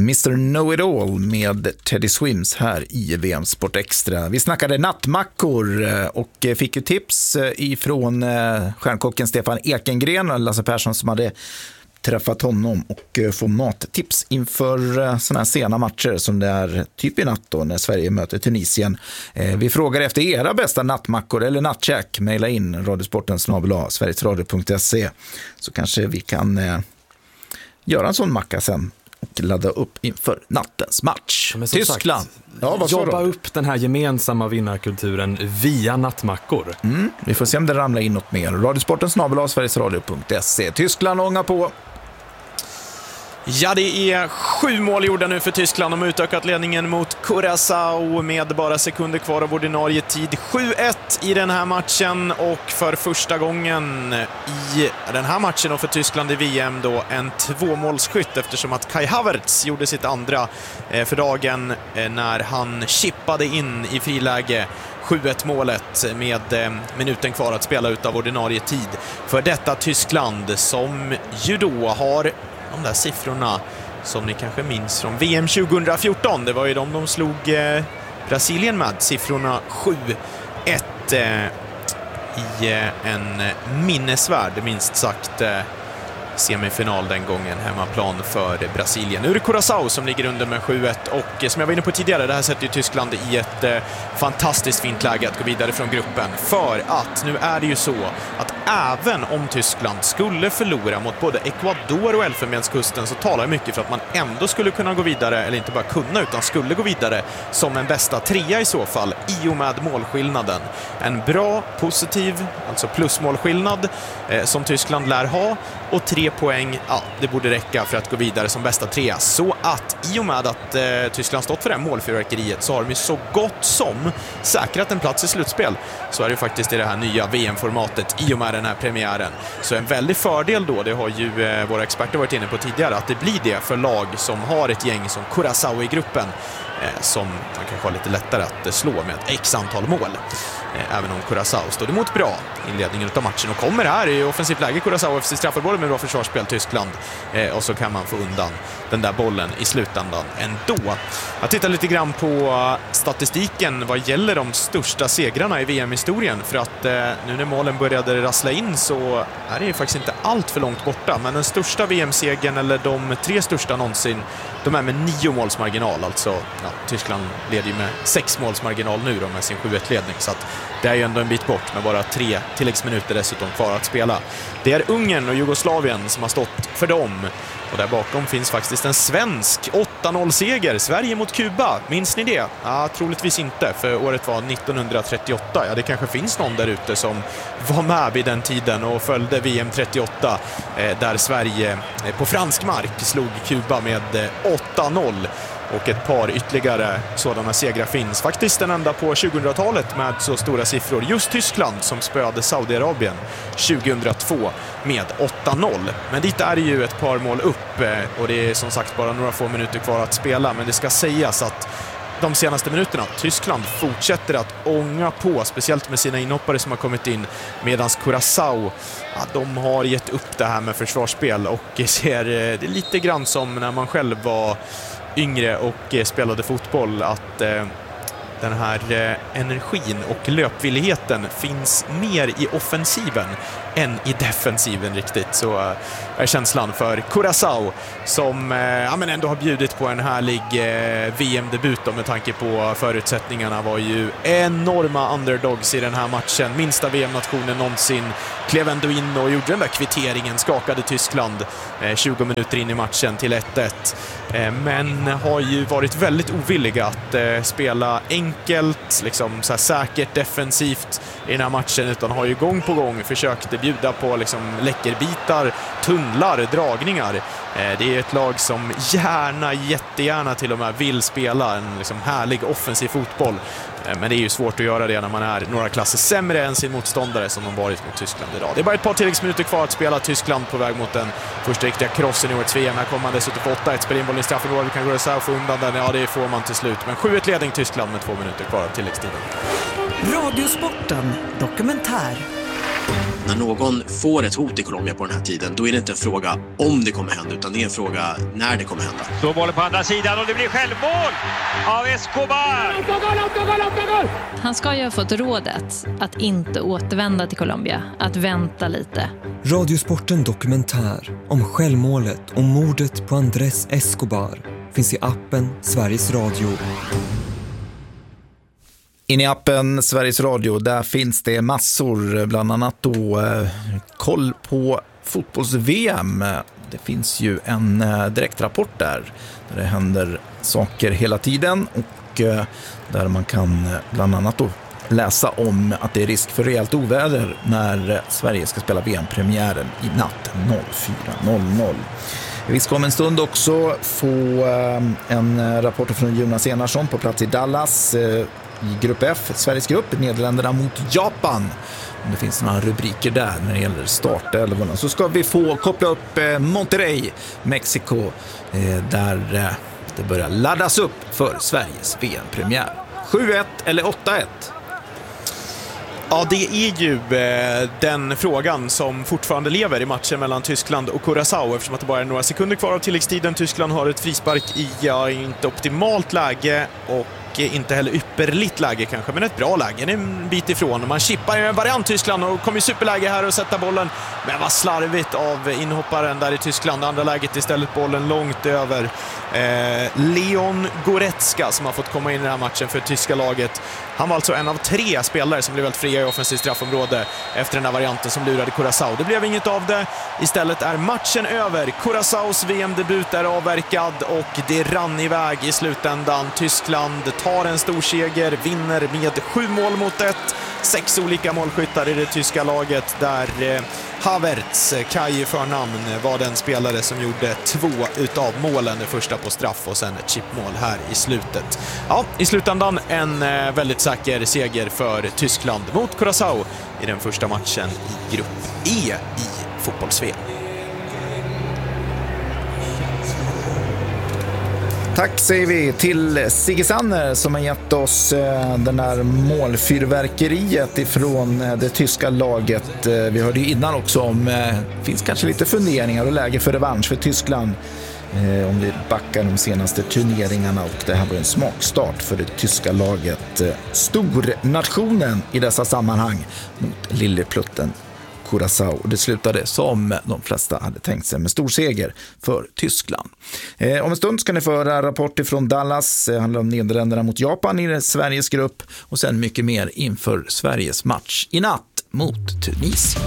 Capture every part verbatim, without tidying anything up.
mister Know-It-All med Teddy Swims här i V M Sport Extra. Vi snackade nattmackor och fick ju tips ifrån stjärnkocken Stefan Ekengren och Lasse Persson som hade träffat honom och få mattips inför sådana här sena matcher som det är typ i natt då när Sverige möter Tunisien. Vi frågar efter era bästa nattmackor eller nattkäk. Maila in radiosporten snabel-a sverigesradio punkt se så kanske vi kan göra en sån macka sen och ladda upp inför nattens match. Tyskland. Sagt, ja, jobba upp den här gemensamma vinnarkulturen via nattmackor. Mm, vi får se om det ramlar in något mer. Radiosporten snabel-a sverigesradio punkt se. Tyskland ångar på. Ja, det är sju mål gjorda nu för Tyskland. De har utökat ledningen mot Curaçao med bara sekunder kvar av ordinarie tid. sju ett i den här matchen och för första gången i den här matchen och för Tyskland i V M då en tvåmålsskytt eftersom att Kai Havertz gjorde sitt andra för dagen när han chippade in i friläge sju ett målet med minuten kvar att spela ut av ordinarie tid. För detta Tyskland som ju då har de där siffrorna som ni kanske minns från V M tjugohundrafjorton. Det var ju de de slog eh, Brasilien med. Siffrorna sju ett eh, i eh, en minnesvärd, minst sagt, eh, semifinal den gången, hemmaplan för Brasilien. Nu är det Curaçao som ligger under med sju ett och eh, som jag var inne på tidigare, det här sätter ju Tyskland i ett eh, fantastiskt fint läge att gå vidare från gruppen. För att nu är det ju så att även om Tyskland skulle förlora mot både Ecuador och Elfenbenskusten så talar mycket för att man ändå skulle kunna gå vidare, eller inte bara kunna utan skulle gå vidare som en bästa trea i så fall i och med målskillnaden. En bra, positiv, alltså plusmålskillnad eh, som Tyskland lär ha och tre poäng, ja, det borde räcka för att gå vidare som bästa trea. Så att i och med att eh, Tyskland stått för det här målfyrverkeriet så har de ju så gott som säkrat en plats i slutspel. Så är det faktiskt i det här nya V M-formatet i och med den här premiären. Så en väldigt fördel då, det har ju eh, våra experter varit inne på tidigare, att det blir det för lag som har ett gäng som Curaçao i gruppen eh, som man kanske har lite lättare att eh, slå med ett x antal mål. Eh, även om Curaçao står emot bra inledningen av matchen och kommer här i offensivt läge Curaçao efter straffområdet med bra försvarsspel Tyskland eh, och så kan man få undan den där bollen i slutändan ändå. Jag tittar lite grann på statistiken vad gäller de största segrarna i V M-historien för att eh, nu när målen började rassla in så är det ju faktiskt inte allt för långt borta, men den största V M-segern eller de tre största någonsin, de är med nio målsmarginal, alltså ja, Tyskland leder ju med sex målsmarginal nu då med sin sju ett-ledning, så att det är ju ändå en bit bort med bara tre tilläggsminuter dessutom kvar att spela. Det är Ungern och Jugoslavien som har stått för dem. Och där bakom finns faktiskt en svensk åtta noll-seger. Sverige mot Kuba. Minns ni det? Ja, troligtvis inte, för året var nittonhundratrettioåtta. Ja, det kanske finns någon där ute som var med vid den tiden och följde V M trettioåtta eh, där Sverige eh, på fransk mark slog Kuba med eh, åtta noll. Och ett par ytterligare sådana segrar finns. Faktiskt den enda på tjugohundratalet med så stora siffror. Just Tyskland som spöade Saudiarabien tjugohundratvå med åtta noll. Men dit är det ju ett par mål upp och det är som sagt bara några få minuter kvar att spela. Men det ska sägas att de senaste minuterna, Tyskland fortsätter att ånga på, speciellt med sina inhoppare som har kommit in, medan Curaçao, ja, de har gett upp det här med försvarsspel och ser det lite grann som när man själv var yngre och eh, spelade fotboll, att eh, den här eh, energin och löpvilligheten finns mer i offensiven än i defensiven riktigt. Så eh, är känslan för Curaçao som eh, ja, men ändå har bjudit på en härlig eh, V M-debut med tanke på förutsättningarna. Var ju enorma underdogs i den här matchen. Minsta V M-nationen någonsin. Klev ändå in och gjorde den där kvitteringen, skakade Tyskland eh, tjugo minuter in i matchen till ett ett. Eh, men har ju varit väldigt ovilliga att eh, spela enkelt, liksom så här säkert defensivt i den här matchen, utan har ju gång på gång försökt bjuda på liksom läckerbitar, tunnlar, dragningar. Eh, det är ett lag som gärna, jättegärna till och med vill spela en liksom härlig offensiv fotboll. Eh, men det är ju svårt att göra det när man är några klasser sämre än sin motståndare som de varit mot Tyskland idag. Det är bara ett par tilläggsminuter kvar att spela. Tyskland på väg mot den första riktiga krossen i årets V M. Här kommer man dessutom få åtta ett, spela in bollen i straffområdet, kan gå så här och få undan den. Ja, det får man till slut. Men sju ett ledning Tyskland med två minuter kvar av tilläggstiden. Radiosporten dokumentär. När någon får ett hot i Colombia på den här tiden, då är det inte en fråga om det kommer hända, utan det är en fråga när det kommer hända. Så bollen på andra sidan och det blir självmål av Escobar! Han ska ju ha fått rådet att inte återvända till Colombia, att vänta lite. Radiosporten dokumentär om självmålet och mordet på Andrés Escobar finns i appen Sveriges Radio. In i appen Sveriges Radio, där finns det massor, bland annat då eh, koll på fotbolls-V M. Det finns ju en eh, direktrapport där, där det händer saker hela tiden och eh, där man kan eh, bland annat då läsa om att det är risk för rejält oväder när eh, Sverige ska spela V M-premiären i natt fyra noll noll. Vi ska om en stund också få eh, en rapport från Jonas Enarsson på plats i Dallas eh, i grupp F, Sveriges grupp, Nederländerna mot Japan. Om det finns några rubriker där när det gäller startelvorna, så ska vi få koppla upp eh, Monterrey, Mexiko, eh, där eh, det börjar laddas upp för Sveriges V M-premiär. sju ett eller åtta ett? Ja, det är ju eh, den frågan som fortfarande lever i matchen mellan Tyskland och Curaçao, eftersom att det bara är några sekunder kvar av tilläggstiden. Tyskland har ett frispark i ja, inte optimalt läge och inte heller ypperligt läge kanske, men ett bra läge. Det är en bit ifrån. Man chippar en variant Tyskland och kommer i superläge här och sätta bollen. Men vad slarvigt av inhopparen där i Tyskland. Andra läget istället bollen långt över eh, Leon Goretzka som har fått komma in i den här matchen för tyska laget. Han var alltså en av tre spelare som blev väldigt fria i offensivt straffområde efter den här varianten som lurade Curaçao. Det blev inget av det. Istället är matchen över. Curaçaos V M-debut är avverkad och det rann iväg i slutändan. Tyskland tar en stor seger, vinner med sju mål mot ett. Sex olika målskyttar i det tyska laget där eh, Havertz, Kai förnamn, var den spelare som gjorde två utav målen. Det första på straff och sen ett chipmål här i slutet. Ja, i slutändan en eh, väldigt säker seger för Tyskland mot Curaçao i den första matchen i grupp E i fotbolls-V M. Tack säger vi till Sigge Sanner som har gett oss eh, den här målfyrverkeriet ifrån eh, det tyska laget. Eh, vi hörde ju innan också om eh, finns kanske lite funderingar och läge för revansch för Tyskland eh, om vi backar de senaste turneringarna, och det här var en smakstart för det tyska laget. Eh, stornationen i dessa sammanhang mot lilleplutten Curaçao. Det slutade som de flesta hade tänkt sig med stor seger för Tyskland. Eh, om en stund ska ni få höra rapporter från Dallas. Det handlar om Nederländerna mot Japan i Sveriges grupp och sen mycket mer inför Sveriges match i natt mot Tunisien.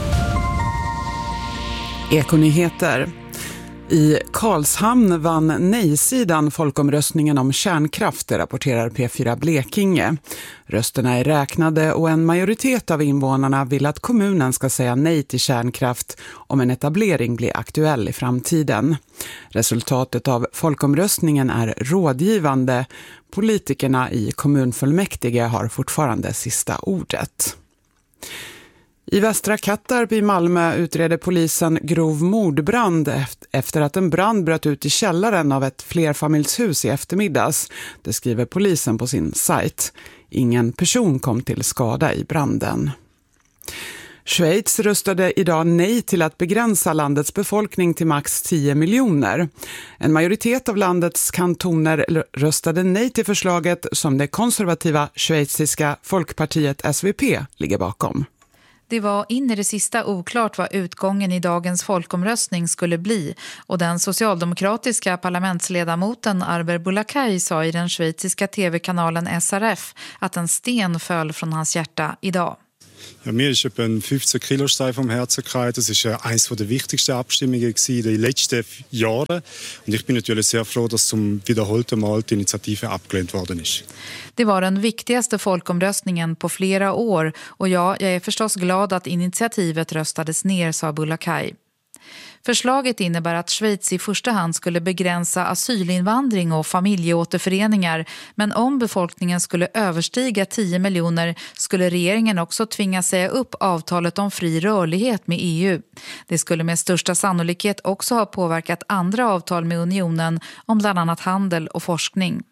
Ekonyheter. I Karlshamn vann nej-sidan folkomröstningen om kärnkraft, rapporterar P fyra Blekinge. Rösterna är räknade och en majoritet av invånarna vill att kommunen ska säga nej till kärnkraft om en etablering blir aktuell i framtiden. Resultatet av folkomröstningen är rådgivande. Politikerna i kommunfullmäktige har fortfarande sista ordet. I Västra Kattarp i Malmö utreder polisen grov mordbrand efter att en brand bröt ut i källaren av ett flerfamiljshus i eftermiddags. Det skriver polisen på sin sajt. Ingen person kom till skada i branden. Schweiz röstade idag nej till att begränsa landets befolkning till max tio miljoner. En majoritet av landets kantoner röstade nej till förslaget som det konservativa schweiziska folkpartiet S V P ligger bakom. Det var in i det sista oklart vad utgången i dagens folkomröstning skulle bli, och den socialdemokratiska parlamentsledamoten Arber Boulakay sa i den schweiziska tv-kanalen S R F att en sten föll från hans hjärta idag. Ja, mir ist etwa ein fünfzehn Kilo Stein vom Herzen gefallen. Das ist eines der wichtigsten Abstimmungen in den letzten Jahren. Und ich bin natürlich sehr froh, dass zum wiederholten Mal die Initiative abgelehnt worden ist. Det var den viktigaste folkomröstningen på flera år, och ja, jag är förstås glad att initiativet röstades ner, sa Boulakay. Förslaget innebär att Schweiz i första hand skulle begränsa asylinvandring och familjeåterföreningar, men om befolkningen skulle överstiga tio miljoner skulle regeringen också tvinga säga upp avtalet om fri rörlighet med E U. Det skulle med största sannolikhet också ha påverkat andra avtal med unionen om bland annat handel och forskning.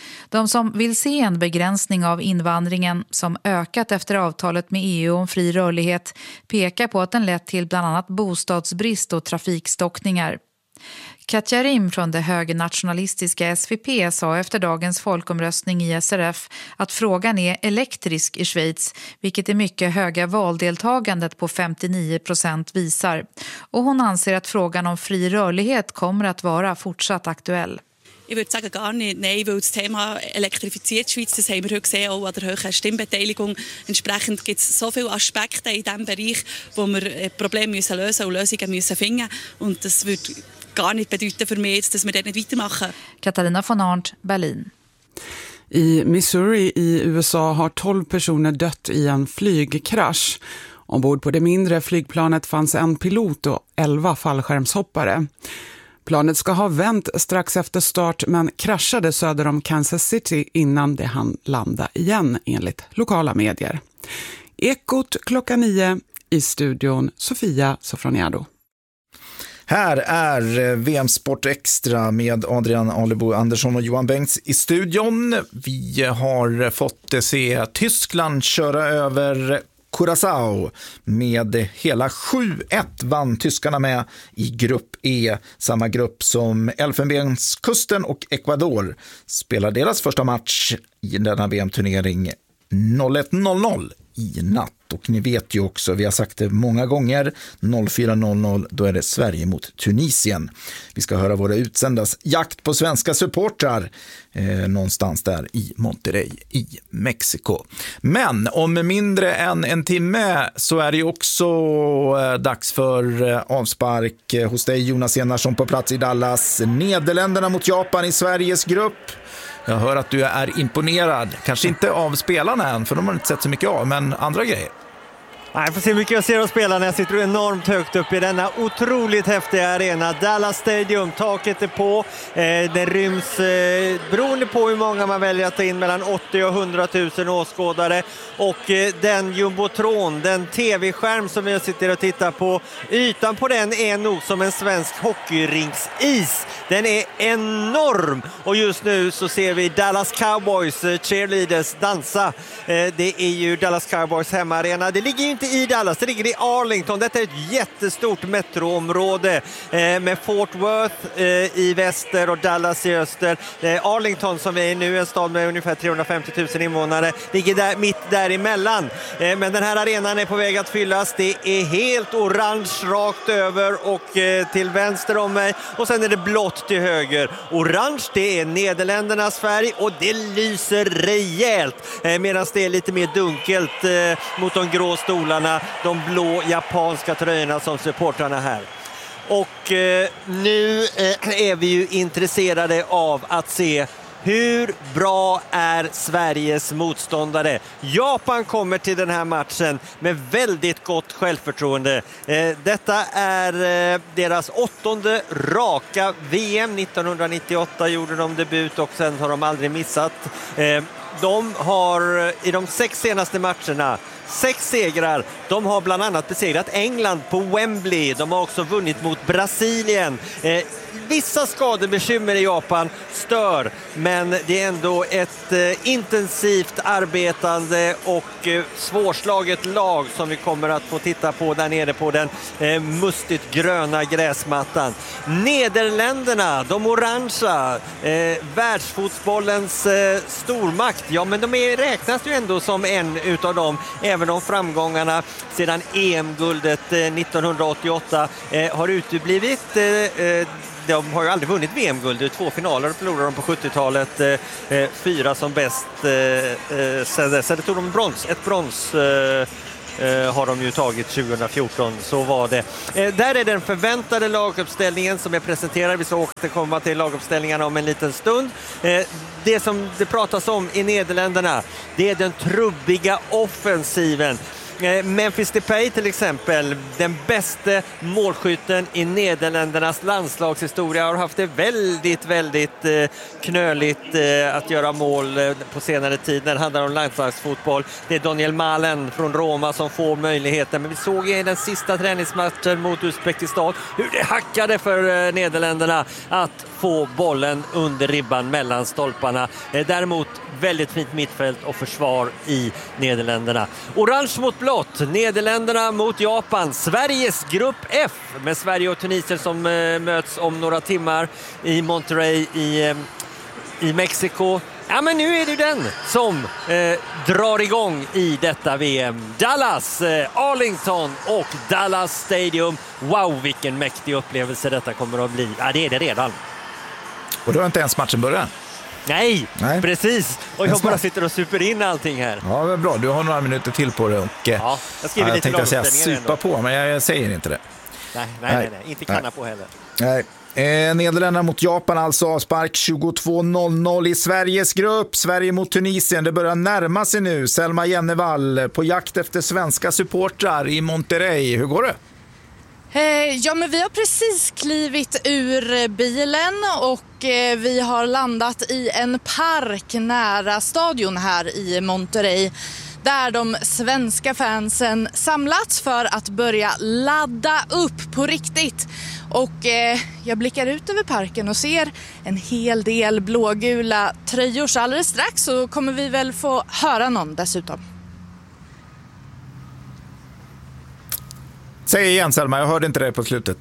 De som vill se en begränsning av invandringen som ökat efter avtalet med E U om fri rörlighet pekar på att den lett till bland annat bostadsbrist och trafikstockningar. Katja Rim från det högernationalistiska S V P sa efter dagens folkomröstning i S R F att frågan är elektrisk i Schweiz, vilket är mycket höga valdeltagandet på femtionio procent visar. Och hon anser att frågan om fri rörlighet kommer att vara fortsatt aktuell. Ich würde sagen, gar nicht. Nein, weil das Thema elektrifiziert Schweiz, das haben wir heute gesehen, auch an der hohen Stimmbeteiligung. Entsprechend gibt es so viele Aspekte in diesem Bereich, wo wir Probleme müssen lösen und Lösungen müssen finden. Und das würde gar nicht bedeuten für mich, dass wir dort nicht weitermachen. Katarina von Arndt, Berlin. I Missouri i U S A har tolv personer dött i en flygkrasch. Ombord på det mindre flygplanet fanns en pilot och elva fallskärmshoppare. Planet ska ha vänt strax efter start men kraschade söder om Kansas City innan det hann landa igen enligt lokala medier. Ekot klockan nio, i studion Sofia Sofroniado. Här är V M Sport Extra med Adrian Alebo Andersson och Johan Bengts i studion. Vi har fått se Tyskland köra över Curaçao med hela sju ett vann tyskarna med i grupp E, samma grupp som Elfenbenskusten och Ecuador spelar deras första match i denna V M-turnering noll ett noll noll i natt. Och ni vet ju också, vi har sagt det många gånger, noll fyra noll noll, då är det Sverige mot Tunisien. Vi ska höra våra utsändas jakt på svenska supportrar eh, någonstans där i Monterrey i Mexiko. Men om mindre än en timme så är det ju också eh, dags för eh, avspark eh, hos dig Jonas Enarsson på plats i Dallas. Nederländerna mot Japan i Sveriges grupp. Jag hör att du är imponerad, kanske inte av spelarna än, för de har inte sett så mycket av, men andra grejer. Nej, jag får se mycket jag ser av spelarna. Jag sitter enormt högt upp i denna otroligt häftiga arena. Dallas Stadium, taket är på. Eh, det ryms, eh, beroende på hur många man väljer att ta in, mellan åttio och hundra tusen åskådare. Och eh, den jumbotron, den tv-skärm som vi sitter och tittar på, ytan på den är nog som en svensk hockeyringsis. Den är enorm. Och just nu så ser vi Dallas Cowboys eh, cheerleaders dansa. Eh, det är ju Dallas Cowboys hemmaarena. Det ligger ju inte i Dallas, det ligger i Arlington. Detta är ett jättestort metroområde eh, med Fort Worth eh, i väster och Dallas i öster. Eh, Arlington, som är nu en stad med ungefär trehundrafemtio tusen invånare, ligger där, mitt däremellan. Eh, men den här arenan är på väg att fyllas. Det är helt orange rakt över och eh, till vänster om mig. Och sen är det blått till höger. Orange, det är Nederländernas färg och det lyser rejält. Eh, Medan det är lite mer dunkelt eh, mot de grå stolarna, de blå japanska tröjorna som supportrarna här. Och eh, nu eh, är vi ju intresserade av att se hur bra är Sveriges motståndare. Japan kommer till den här matchen med väldigt gott självförtroende. Eh, detta är eh, deras åttonde raka V M. nittonhundranittioåtta gjorde de debut och sen har de aldrig missat. Eh, de har i de sex senaste matcherna sex segrar. De har bland annat besegrat England på Wembley. De har också vunnit mot Brasilien. Eh, vissa skadebekymmer i Japan stör, men det är ändå ett eh, intensivt arbetande och eh, svårslaget lag som vi kommer att få titta på där nere på den eh, mustigt gröna gräsmattan. Nederländerna, de orangea, eh, världsfotbollens eh, stormakt. Ja, men de är, räknas ju ändå som en utav dem, även om framgångarna sedan E M-guldet eh, nittonhundraåttioåtta eh, har uteblivit. Eh, eh, De har ju aldrig vunnit V M-guld. Två finaler förlorade de på sjuttiotalet. Eh, fyra som bäst. Eh, eh, sen, sen tog de brons. Ett brons eh, eh, har de ju tagit tjugohundrafjorton. Så var det. Eh, där är den förväntade laguppställningen som är presenterad. Vi ska återkomma till laguppställningarna om en liten stund. Eh, det som det pratas om i Nederländerna, det är den trubbiga offensiven. Memphis Depay till exempel, den bästa målskytten i Nederländernas landslagshistoria, har haft det väldigt, väldigt eh, knöligt eh, att göra mål eh, på senare tid när det handlar om landslagsfotboll. Det är Daniel Malen från Roma som får möjligheten, men vi såg i den sista träningsmatchen mot Uzbekistan hur det hackade för eh, Nederländerna att få bollen under ribban mellan stolparna. Däremot väldigt fint mittfält och försvar i Nederländerna. Orange mot blått, Nederländerna mot Japan. Sveriges grupp F med Sverige och Tunisien som möts om några timmar i Monterrey i, i Mexiko. Ja, men nu är det den som eh, drar igång i detta V M. Dallas, eh, Arlington och Dallas Stadium. Wow, vilken mäktig upplevelse detta kommer att bli. Ja, det är det redan. Och då har inte ens matchen börjat. Nej, Nej, precis. Och jag bara sitter och super in allting här. Ja, men bra. Du har några minuter till på det. Och, ja, jag skriver ja, lite jag tänkte säga supa på, men jag, jag säger inte det. Nej, nej, nej, nej. Inte kanna nej. på heller. Nej. Eh, Nederländerna mot Japan, alltså avspark tjugotvå noll noll i Sveriges grupp. Sverige mot Tunisien, det börjar närma sig nu. Selma Jennevall på jakt efter svenska supportrar i Monterrey. Hur går det? Eh, ja, men vi har precis klivit ur bilen och eh, vi har landat i en park nära stadion här i Monterrey, där de svenska fansen samlats för att börja ladda upp på riktigt. Och eh, jag blickar ut över parken och ser en hel del blågula tröjor. Så alldeles strax så kommer vi väl få höra någon dessutom. Säg igen, Selma, jag hörde inte det på slutet.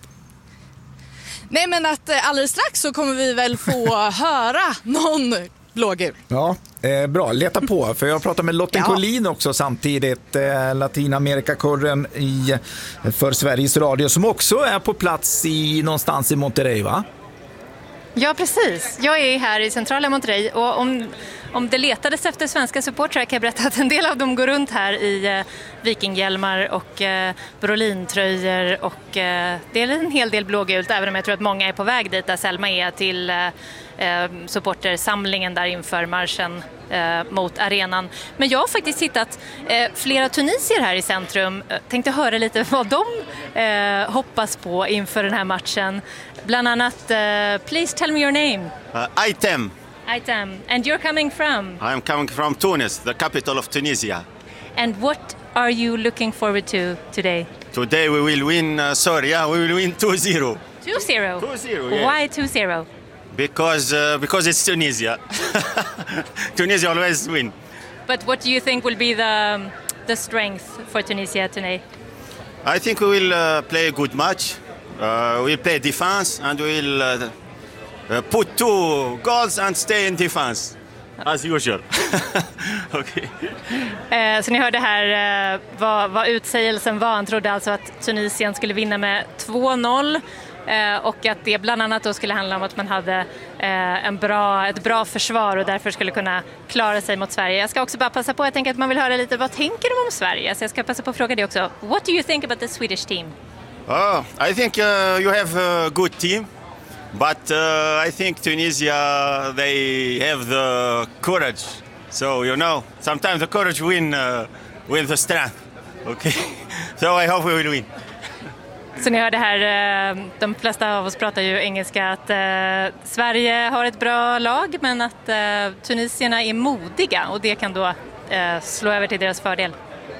Nej, men att eh, alldeles strax så kommer vi väl få höra någon blågul. Ja, eh, bra. Leta på, för jag pratar med Lotten ja. Collin också samtidigt, eh, Latinamerikakorren i för Sveriges Radio, som också är på plats i någonstans i Monterrey, va? Ja, precis. Jag är här i centrala Monterrey och om, om det letades efter svenska supportrar kan jag berätta att en del av dem går runt här i eh, vikinghjälmar och eh, Brolin-tröjor och eh, det är en hel del blågult, även om jag tror att många är på väg dit där Selma är till eh, eh, supportersamlingen där inför marschen eh, mot arenan. Men jag har faktiskt hittat eh, flera tunisier här i centrum. Jag tänkte höra lite vad de eh, hoppas på inför den här matchen. Bland annat, uh, please tell me your name. Uh, Item. Item. And you're coming from? I'm coming from Tunis, the capital of Tunisia. And what are you looking forward to today? Today we will win, uh, sorry, yeah, we will win two zero. two zero? two zero, yeah. Why two zero? Because, uh, because it's Tunisia. Tunisia always win. But what do you think will be the, um, the strength for Tunisia today? I think we will uh, play a good match. Uh, we'll play defense and we'll uh, uh, put two goals and stay in defense as usual. Okay. Eh, så ni hörde här eh, vad, vad utsägelsen var. Han trodde alltså att Tunisien skulle vinna med två noll eh, och att det bland annat då skulle handla om att man hade eh, en bra, ett bra försvar och därför skulle kunna klara sig mot Sverige. Jag ska också bara passa på, jag tänker att man vill höra lite, vad tänker de om Sverige? Så jag ska passa på att fråga det också. What do you think about the Swedish team? Oh, I think uh, you have a good team, but uh, I think Tunisia, they have the courage. So, you know, sometimes the courage win, uh, win the strength. Okay, so I hope we will win. Så ni hörde här, de flesta av oss pratar ju engelska, att eh, Sverige har ett bra lag men att eh, tunisierna är modiga och det kan då eh, slå över till deras fördel.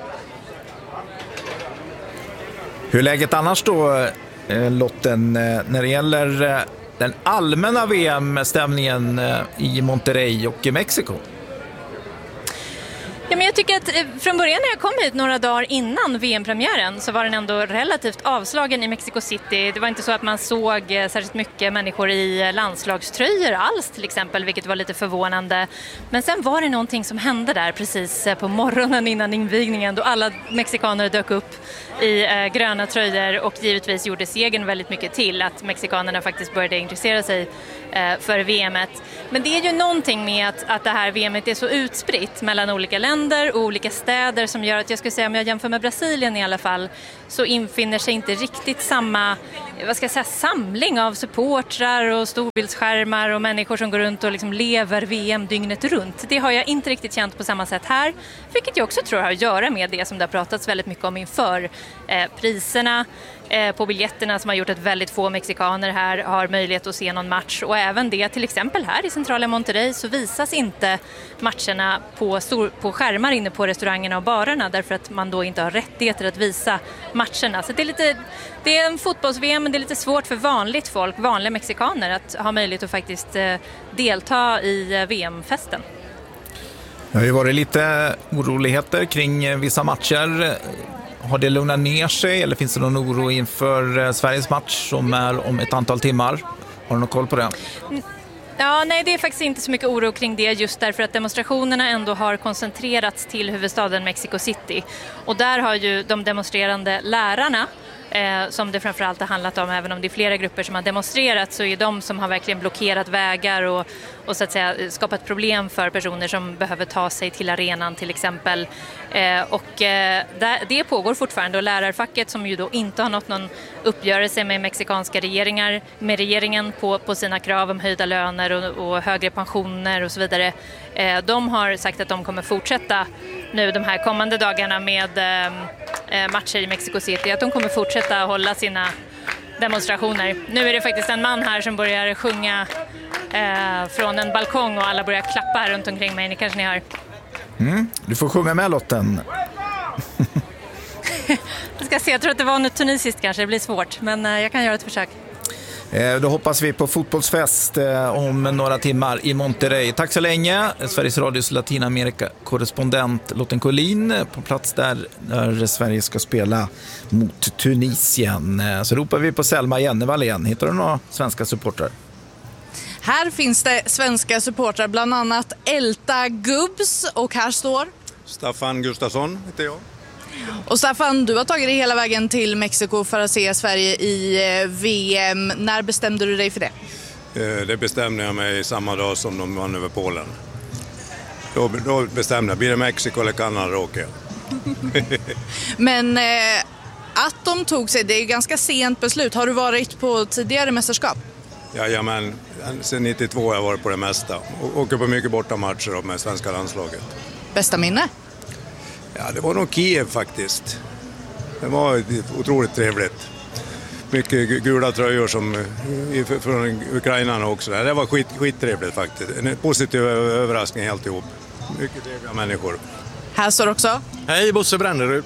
Hur är läget annars då, Lotten, när det gäller den allmänna V M-stämningen i Monterrey och i Mexiko? Ja, men jag tycker att från början när jag kom hit några dagar innan V M-premiären så var den ändå relativt avslagen i Mexico City. Det var inte så att man såg särskilt mycket människor i landslagströjor alls till exempel, vilket var lite förvånande. Men sen var det någonting som hände där precis på morgonen innan invigningen då alla mexikaner dök upp i eh, gröna tröjor och givetvis gjorde segern väldigt mycket till att mexikanerna faktiskt började intressera sig eh, för V M:et. Men det är ju någonting med att, att det här V M:et är så utspritt mellan olika länder och olika städer som gör att jag skulle säga, om jag jämför med Brasilien i alla fall, så infinner sig inte riktigt samma, vad ska jag säga, samling av supportrar och storbildsskärmar och människor som går runt och liksom lever V M dygnet runt. Det har jag inte riktigt känt på samma sätt här, vilket jag också tror har att göra med det som det har pratats väldigt mycket om inför eh, priserna eh, på biljetterna som har gjort att väldigt få mexikaner här har möjlighet att se någon match, och även det till exempel här i centrala Monterrey så visas inte matcherna på, stor, på skärmar inne på restaurangerna och barerna därför att man då inte har rättigheter att visa matcherna. Så det är lite, det är en fotbolls-V M, men det är lite svårt för vanligt folk, vanliga mexikaner, att ha möjlighet att faktiskt eh, delta i eh, V M-festen. Det har ju varit lite oroligheter kring vissa matcher. Har det lugnat ner sig eller finns det någon oro inför Sveriges match som är om ett antal timmar? Har du någon koll på det? Ja, nej, det är faktiskt inte så mycket oro kring det, just därför att demonstrationerna ändå har koncentrerats till huvudstaden Mexico City. Och där har ju de demonstrerande lärarna, eh, som det framförallt har handlat om, även om det är flera grupper som har demonstrerat, så är de som har verkligen blockerat vägar och, och så att säga skapat problem för personer som behöver ta sig till arenan till exempel. Eh, och eh, det pågår fortfarande, och lärarfacket, som ju då inte har nått någon uppgörelse med mexikanska regeringar, med regeringen på, på sina krav om höjda löner och, och högre pensioner och så vidare. Eh, de har sagt att de kommer fortsätta nu de här kommande dagarna med eh, matcher i Mexico City, att de kommer fortsätta hålla sina demonstrationer. Nu är det faktiskt en man här som börjar sjunga eh, från en balkong och alla börjar klappa här runt omkring mig, ni kanske ni hör. Mm, du får sjunga med, Lotten. Jag ska se, jag tror att det var något tunisiskt kanske, det blir svårt, men eh, jag kan göra ett försök. Eh, då hoppas vi på fotbollsfest eh, om några timmar i Monterrey. Tack så länge, Sveriges Radios Latinamerika-korrespondent Lotten Collin på plats där, där Sverige ska spela mot Tunisien. Eh, så ropar vi på Selma Jennevall igen. Hittar du några svenska supportrar? Här finns det svenska supportrar, bland annat Elta Gubbs, och här står Staffan Gustafsson heter jag. Och Staffan, du har tagit dig hela vägen till Mexiko för att se Sverige i V M. När bestämde du dig för det? Det bestämde jag mig samma dag som de vann över Polen. Då, då bestämde jag, blir det Mexiko eller Kanada åker jag. Men eh, att de tog sig, det är ganska sent beslut. Har du varit på tidigare mästerskap? Jajamän, sen nittiotvå har jag varit på det mesta. Och åker på mycket bortamatcher med svenska landslaget. Bästa minne? Ja, det var nog Kiev faktiskt. Det var otroligt trevligt. Mycket gula tröjor som från Ukraina också. Det var skit, skittrevligt faktiskt. En positiv överraskning helt ihop. Mycket trevliga människor. Här står också. Hej, Bosse Bränderud.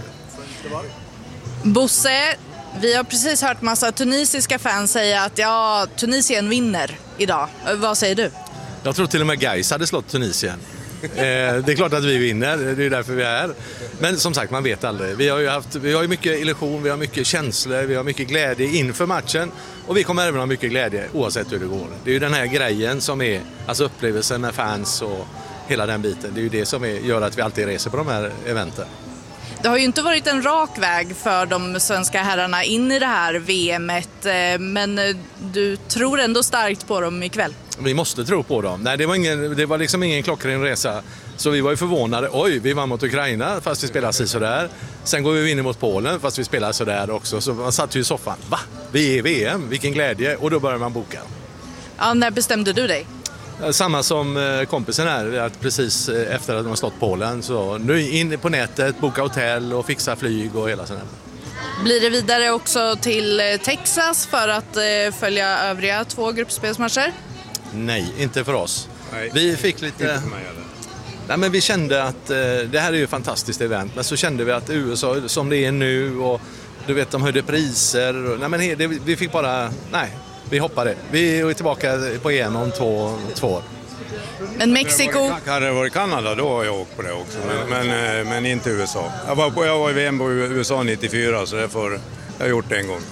Bosse, vi har precis hört massa tunisiska fans säga att ja, Tunisien vinner idag. Vad säger du? Jag tror till och med Gais hade slått Tunisien. eh, det är klart att vi vinner, det är därför vi är här. Men som sagt, man vet aldrig. Vi har ju haft, vi har ju mycket illusion, vi har mycket känslor, vi har mycket glädje inför matchen. Och vi kommer även ha mycket glädje oavsett hur det går. Det är ju den här grejen som är, alltså upplevelsen med fans och hela den biten. Det är ju det som är, gör att vi alltid reser på de här eventen. Det har ju inte varit en rak väg för de svenska herrarna in i det här V M-et, men du tror ändå starkt på dem ikväll. Vi måste tro på dem. Nej, det var, ingen, det var liksom ingen klockren resa. Så vi var ju förvånade. Oj, vi vann mot Ukraina fast vi spelar sådär. Sen går vi in mot Polen fast vi spelar sådär också. Så man satt ju i soffan. Va? Vi är i V M, vilken glädje. Och då börjar man boka. Ja, när bestämde du dig? Samma som kompisen här, att precis efter att de har stått Polen, så nu in på nätet, boka hotell och fixa flyg och hela sådär. Blir det vidare också till Texas för att följa övriga två gruppspelsmatcher? Nej, inte för oss. Nej, vi fick lite... Inte för mig heller. Nej, men vi kände att eh, det här är ju ett fantastiskt event, men så kände vi att U S A som det är nu och du vet, de höjde priser. Och, nej, men det, vi fick bara... Nej. Vi hoppade. Vi är tillbaka på E M om två, två år. Men Mexiko... Hade det varit Kanada då har jag åkt på det också. Men, men, men inte U S A. Jag var, på, jag var i V M på U S A nittiofyra, så därför jag har gjort det en gång.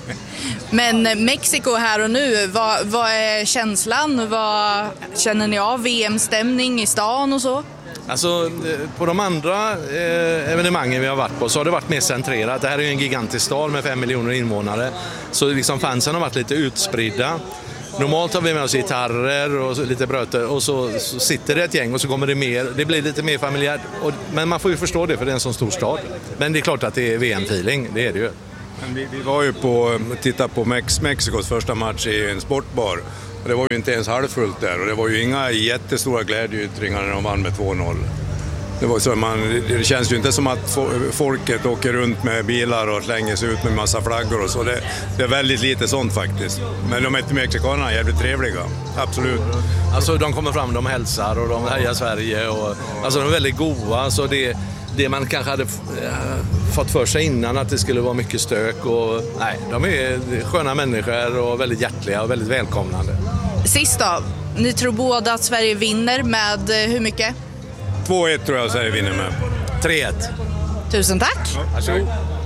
Men Mexiko här och nu, vad, vad är känslan? Vad känner ni av V M-stämning i stan och så? Alltså på de andra eh, evenemangen vi har varit på så har det varit mer centrerat. Det här är ju en gigantisk stad med fem miljoner invånare. Så liksom fansen har varit lite utspridda. Normalt har vi med oss gitarrer och så, lite bröter och så, så sitter det ett gäng och så kommer det mer. Det blir lite mer familjärt. Och, men man får ju förstå det för det är en sån stor stad. Men det är klart att det är V M-feeling, det är det ju. Men vi, vi var ju på titta på Mex- Mexikos första match i en sportbar. Och det var ju inte ens halvfullt där och det var ju inga jättestora glädjeyttringar när de vann med två noll. Det, var så man, det känns ju inte som att folket åker runt med bilar och slänger sig ut med massa flaggor och så. Det, det är väldigt lite sånt faktiskt. Men de är mexikanerna är jävligt trevliga, absolut. Alltså de kommer fram, de hälsar och de hejar Sverige. Och, alltså de är väldigt goda. Så det, det man kanske hade fått för sig innan, att det skulle vara mycket stök. Och, nej, de är sköna människor och väldigt hjärtliga och väldigt välkomnande. Sist då, ni tror båda att Sverige vinner med hur mycket? två ett tror jag Sverige vinner med. tre ett. Tusen tack. Varsågod.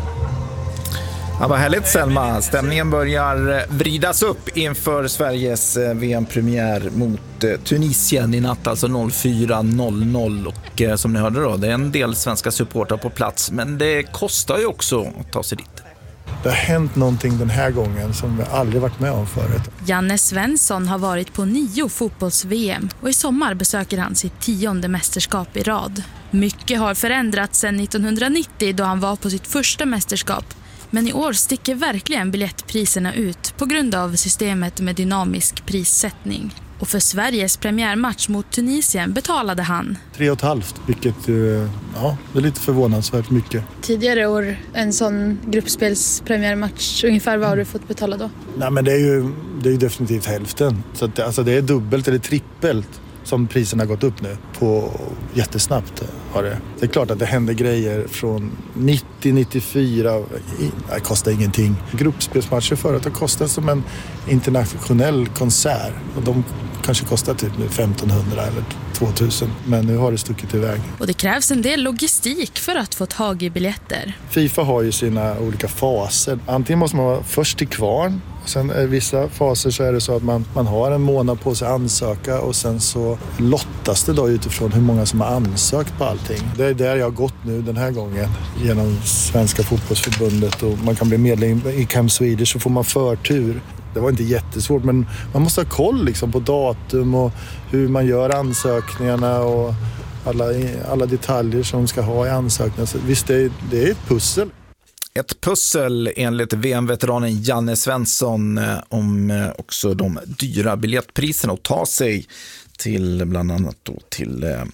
Ja, vad härligt Selma. Stämningen börjar vridas upp inför Sveriges V M-premiär mot Tunisien i natt, alltså noll fyra noll noll. Och eh, som ni hörde då, det är en del svenska supportrar på plats, men det kostar ju också att ta sig dit. Det har hänt någonting den här gången som vi aldrig varit med om förut. Janne Svensson har varit på nio fotbolls-V M och i sommar besöker han sitt tionde mästerskap i rad. Mycket har förändrats sedan nittonhundranittio då han var på sitt första mästerskap. Men i år sticker verkligen biljettpriserna ut på grund av systemet med dynamisk prissättning. Och för Sveriges premiärmatch mot Tunisien betalade han Tre och ett halvt, vilket ja, det är lite förvånansvärt mycket. tidigare år en sån gruppspelspremiärmatch. Ungefär vad har du fått betala då? Nej, men det är ju, det är ju definitivt hälften. Så att, alltså, det är dubbelt eller trippelt som priserna har gått upp nu på jättesnabbt. Har det. det är klart att det händer grejer från nittio nittiofyra. Det kostar ingenting. Gruppspelsmatcher förut har kostat som en internationell konsert. Och de kanske kostar typ nu femtonhundra eller tvåtusen. Men nu har det stuckit iväg. Och det krävs en del logistik för att få tag i biljetter. FIFA har ju sina olika faser. Antingen måste man vara först till kvarn. Sen i vissa faser så är det så att man, man har en månad på sig att ansöka och sen så lottas det då utifrån hur många som har ansökt på allting. Det är där jag har gått nu den här gången genom Svenska fotbollsförbundet och man kan bli medlem i Camp Swedish så får man förtur. Det var inte jättesvårt men man måste ha koll liksom på datum och hur man gör ansökningarna och alla, alla detaljer som ska ha i ansökningarna. Så visst, det är, det är ett pussel. Ett pussel enligt V M-veteranen Janne Svensson om också de dyra biljettpriserna och ta sig till bland annat då till eh,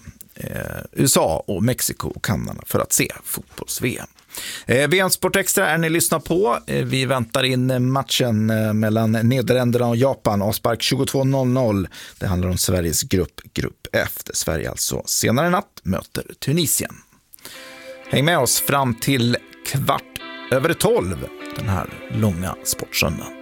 U S A och Mexiko och Kanada för att se fotbolls-V M. Eh, V M Sport Extra är ni lyssnar på. Eh, vi väntar in matchen eh, mellan Nederländerna och Japan, avspark tjugotvå noll noll. Det handlar om Sveriges grupp, grupp F. Där Sverige alltså senare natt möter Tunisien. Häng med oss fram till kvart över tolv den här långa sportsöndagen.